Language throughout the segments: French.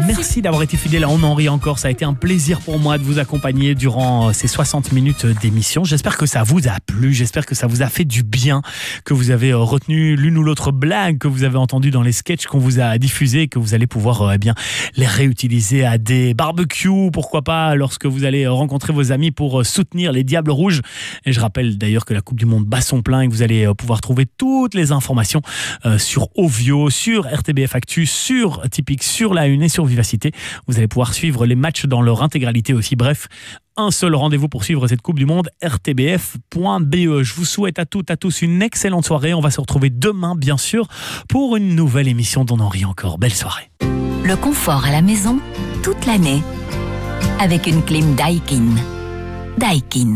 Merci d'avoir été fidèle à On en rit encore. Ça a été un plaisir pour moi de vous accompagner durant ces 60 minutes d'émission. J'espère que ça vous a plu, j'espère que ça vous a fait du bien, que vous avez retenu l'une ou l'autre blague que vous avez entendue dans les sketchs qu'on vous a diffusés, que vous allez pouvoir les réutiliser à des barbecues, pourquoi pas lorsque vous allez rencontrer vos amis pour soutenir les Diables Rouges. Et je rappelle d'ailleurs que la Coupe du Monde bat son plein et que vous allez pouvoir trouver toutes les informations sur Ovio, sur RTBF Actu, sur Typique, sur La Une et sur Vivacité. Vous allez pouvoir suivre les matchs dans leur intégralité aussi. Bref, un seul rendez-vous pour suivre cette Coupe du Monde, rtbf.be. Je vous souhaite à toutes, à tous une excellente soirée. On va se retrouver demain, bien sûr, pour une nouvelle émission d'On en rit encore. Belle soirée. Le confort à la maison, toute l'année, avec une clim Daikin. Daikin.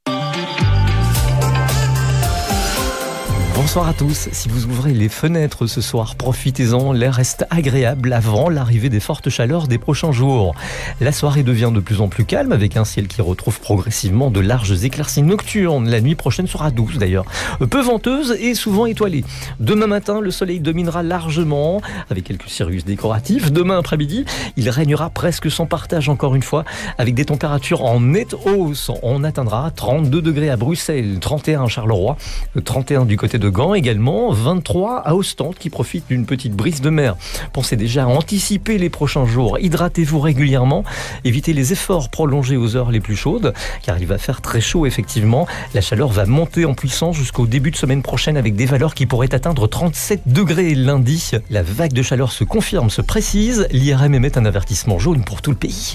Bonsoir à tous. Si vous ouvrez les fenêtres ce soir, profitez-en. L'air reste agréable avant l'arrivée des fortes chaleurs des prochains jours. La soirée devient de plus en plus calme avec un ciel qui retrouve progressivement de larges éclaircies nocturnes. La nuit prochaine sera douce d'ailleurs, peu venteuse et souvent étoilée. Demain matin, le soleil dominera largement avec quelques cirrus décoratifs. Demain après-midi, il régnera presque sans partage encore une fois avec des températures en nette hausse. On atteindra 32 degrés à Bruxelles, 31 à Charleroi, 31 du côté de Gand également, 23 à Ostende qui profite d'une petite brise de mer. Pensez déjà à anticiper les prochains jours. Hydratez-vous régulièrement, évitez les efforts prolongés aux heures les plus chaudes car il va faire très chaud effectivement. La chaleur va monter en puissance jusqu'au début de semaine prochaine avec des valeurs qui pourraient atteindre 37 degrés lundi. La vague de chaleur se confirme, se précise. L'IRM émet un avertissement jaune pour tout le pays.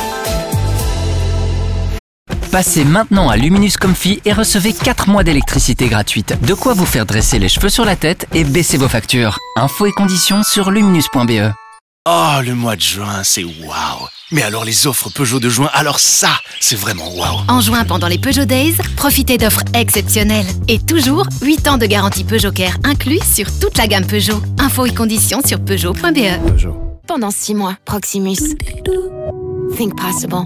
Passez maintenant à Luminous Comfy et recevez 4 mois d'électricité gratuite. De quoi vous faire dresser les cheveux sur la tête et baisser vos factures. Infos et conditions sur luminous.be. Oh, le mois de juin, c'est waouh! Mais alors les offres Peugeot de juin, alors ça, c'est vraiment waouh! En juin, pendant les Peugeot Days, profitez d'offres exceptionnelles. Et toujours, 8 ans de garantie Peugeot Care inclus sur toute la gamme Peugeot. Infos et conditions sur Peugeot.be. Peugeot. Pendant 6 mois, Proximus. Think possible.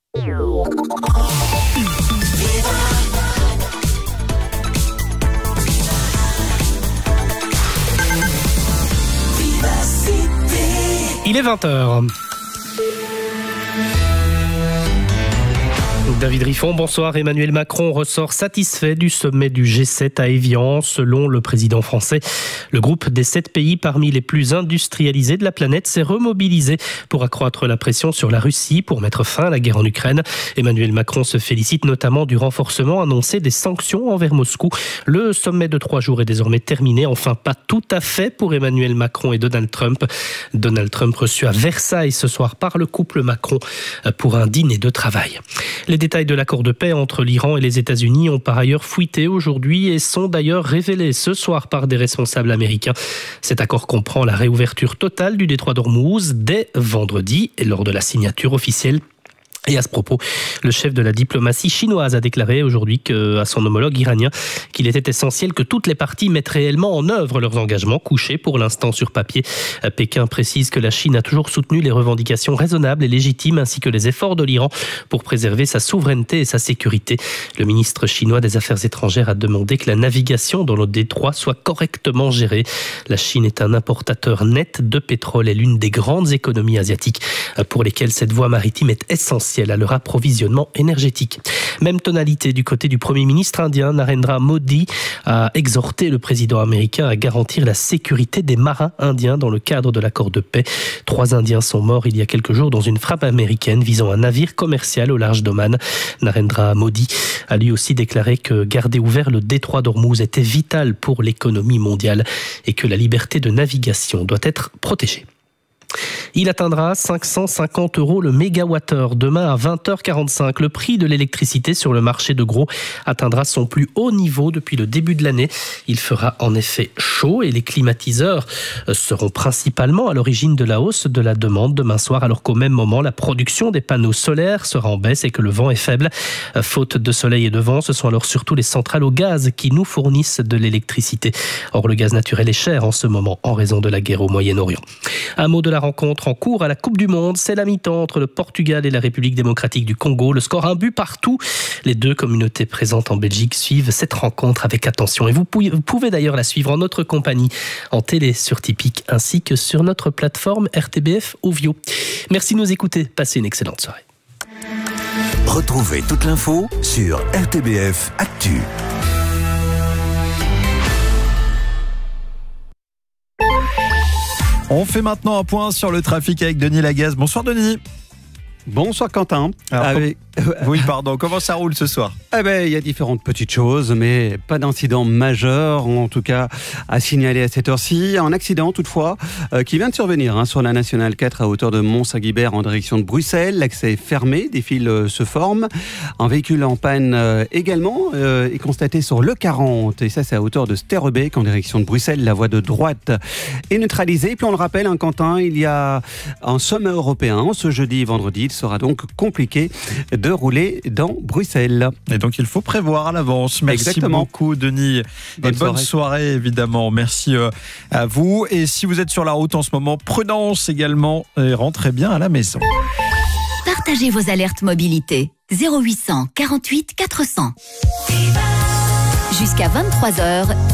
Il est 20h. David Riffon, bonsoir. Emmanuel Macron ressort satisfait du sommet du G7 à Évian. Selon le président français, le groupe des 7 pays parmi les plus industrialisés de la planète s'est remobilisé pour accroître la pression sur la Russie pour mettre fin à la guerre en Ukraine. Emmanuel Macron se félicite notamment du renforcement annoncé des sanctions envers Moscou. Le sommet de 3 jours est désormais terminé. Enfin, pas tout à fait pour Emmanuel Macron et Donald Trump. Donald Trump reçu à Versailles ce soir par le couple Macron pour un dîner de travail. Les détails de l'accord de paix entre l'Iran et les États-Unis ont par ailleurs fuité aujourd'hui et sont d'ailleurs révélés ce soir par des responsables américains. Cet accord comprend la réouverture totale du détroit d'Ormuz dès vendredi et lors de la signature officielle. Et à ce propos, le chef de la diplomatie chinoise a déclaré aujourd'hui à son homologue iranien qu'il était essentiel que toutes les parties mettent réellement en œuvre leurs engagements couchés pour l'instant sur papier. Pékin précise que la Chine a toujours soutenu les revendications raisonnables et légitimes ainsi que les efforts de l'Iran pour préserver sa souveraineté et sa sécurité. Le ministre chinois des Affaires étrangères a demandé que la navigation dans le détroit soit correctement gérée. La Chine est un importateur net de pétrole et l'une des grandes économies asiatiques pour lesquelles cette voie maritime est essentielle à leur approvisionnement énergétique. Même tonalité du côté du Premier ministre indien. Narendra Modi a exhorté le président américain à garantir la sécurité des marins indiens dans le cadre de l'accord de paix. 3 Indiens sont morts il y a quelques jours dans une frappe américaine visant un navire commercial au large d'Oman. Narendra Modi a lui aussi déclaré que garder ouvert le détroit d'Ormuz était vital pour l'économie mondiale et que la liberté de navigation doit être protégée. Il atteindra 550 € le mégawattheure demain à 20h45. Le prix de l'électricité sur le marché de gros atteindra son plus haut niveau depuis le début de l'année. Il fera en effet chaud et les climatiseurs seront principalement à l'origine de la hausse de la demande demain soir, alors qu'au même moment, la production des panneaux solaires sera en baisse et que le vent est faible. Faute de soleil et de vent, ce sont alors surtout les centrales au gaz qui nous fournissent de l'électricité. Or, le gaz naturel est cher en ce moment en raison de la guerre au Moyen-Orient. Un mot de la rencontre en cours à la Coupe du Monde. C'est la mi-temps entre le Portugal et la République démocratique du Congo. Le score 1 but partout. Les deux communautés présentes en Belgique suivent cette rencontre avec attention. Et vous pouvez d'ailleurs la suivre en notre compagnie, en télé sur Tipeee, ainsi que sur notre plateforme RTBF Ovio. Merci de nous écouter. Passez une excellente soirée. Retrouvez toute l'info sur RTBF Actu. On fait maintenant un point sur le trafic avec Denis Lagaz. Bonsoir Denis. Bonsoir Quentin. Oui, pardon. Comment ça roule ce soir ? Il y a différentes petites choses, mais pas d'incident majeur, en tout cas à signaler à cette heure-ci. Un accident toutefois qui vient de survenir sur la Nationale 4 à hauteur de Mont-Saint-Guibert en direction de Bruxelles. L'accès est fermé, des files se forment. Un véhicule en panne également est constaté sur le 40, et ça c'est à hauteur de Sterrebeek en direction de Bruxelles. La voie de droite est neutralisée. Puis on le rappelle, Quentin, il y a un sommet européen ce jeudi et vendredi. Il sera donc compliqué de rouler dans Bruxelles. Et donc il faut prévoir à l'avance. Merci beaucoup Denis. Et bonne soirée évidemment. Merci à vous. Et si vous êtes sur la route en ce moment, prudence également et rentrez bien à la maison. Partagez vos alertes mobilité. 0800 48 400. Jusqu'à 23h.